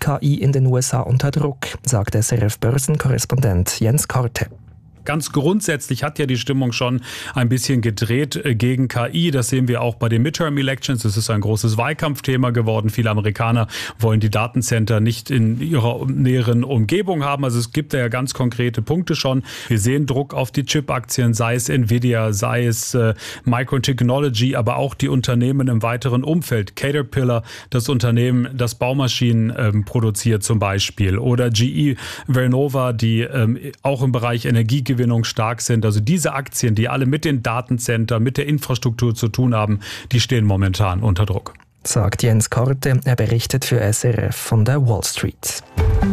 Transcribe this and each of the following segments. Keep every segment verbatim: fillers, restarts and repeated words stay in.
K I in den U S A unter Druck, sagt S R F-Börsenkorrespondent Jens Korte. Ganz grundsätzlich hat ja die Stimmung schon ein bisschen gedreht gegen K I. Das sehen wir auch bei den Midterm-Elections. Es ist ein großes Wahlkampfthema geworden. Viele Amerikaner wollen die Datencenter nicht in ihrer näheren Umgebung haben. Also es gibt da ja ganz konkrete Punkte schon. Wir sehen Druck auf die Chip-Aktien, sei es Nvidia, sei es äh, Micron Technology, aber auch die Unternehmen im weiteren Umfeld. Caterpillar, das Unternehmen, das Baumaschinen ähm, produziert zum Beispiel. Oder G E Vernova, die ähm, auch im Bereich Energie Gewinnung stark sind. Also diese Aktien, die alle mit den Datencenter, mit der Infrastruktur zu tun haben, die stehen momentan unter Druck. Sagt Jens Korte, er berichtet für S R F von der Wall Street.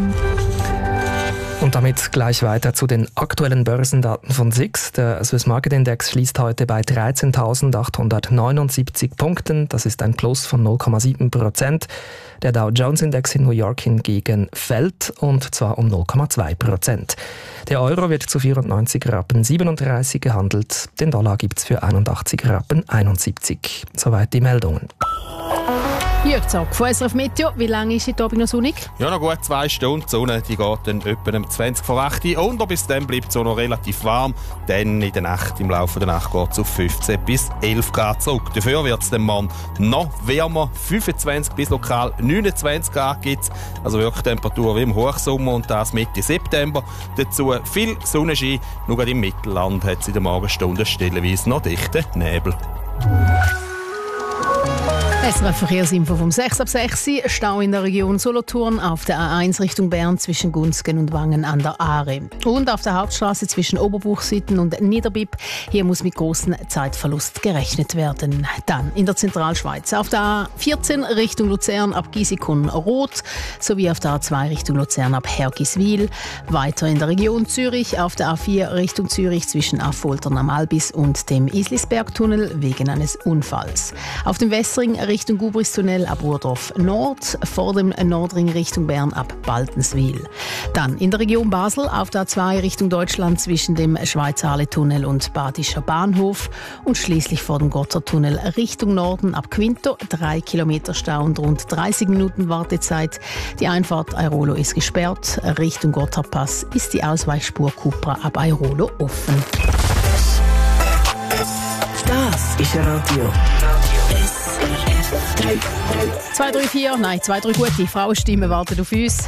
Und damit gleich weiter zu den aktuellen Börsendaten von S I X. Der Swiss Market Index schließt heute bei dreizehntausendachthundertneunundsiebzig Punkten. Das ist ein Plus von null Komma sieben Prozent. Der Dow Jones Index in New York hingegen fällt, und zwar um null Komma zwei Prozent. Der Euro wird zu vierundneunzig Rappen siebenunddreißig gehandelt. Den Dollar gibt es für einundachtzig Rappen einundsiebzig. Soweit die Meldungen. Jörg Zack von S R F Meteo. Wie lange ist heute Abend noch sonnig? Ja, noch gut zwei Stunden. Die Sonne die geht dann etwa um zwanzig vor acht und bis dann bleibt es auch noch relativ warm. Dann in der Nacht, im Laufe der Nacht geht es auf fünfzehn bis elf Grad zurück. Dafür wird es dann morgen noch wärmer. fünfundzwanzig bis lokal neunundzwanzig Grad gibt es. Also wirklich Temperatur wie im Hochsommer, und das Mitte September. Dazu viel Sonnenschein. Nur gerade im Mittelland hat es in der Morgenstunde stellenweise noch dichten Nebel. S R F Verkehrsinfo vom sechs ab sechs. Stau in der Region Solothurn auf der A eins Richtung Bern zwischen Gunzgen und Wangen an der Aare. Und auf der Hauptstraße zwischen Oberbuchsitten und Niederbipp. Hier muss mit großem Zeitverlust gerechnet werden. Dann in der Zentralschweiz auf der A vierzehn Richtung Luzern ab Gisikon-Roth sowie auf der A zwei Richtung Luzern ab Hergiswil. Weiter in der Region Zürich auf der A vier Richtung Zürich zwischen Affoltern am Albis und dem Islisbergtunnel wegen eines Unfalls. Auf dem Westring Richtung Gubristunnel ab Urdorf Nord, vor dem Nordring Richtung Bern ab Baltenswil. Dann in der Region Basel auf der A zwei Richtung Deutschland zwischen dem Schweizerhalle-Tunnel und Badischer Bahnhof und schließlich vor dem Gotthardtunnel Richtung Norden ab Quinto. Drei Kilometer Stau und rund dreißig Minuten Wartezeit. Die Einfahrt Airolo ist gesperrt. Richtung Gotthardpass ist die Ausweichspur Cupra ab Airolo offen. Das ist Radio. zwei drei vier, nein, zwei drei gute Frauenstimmen warten auf uns.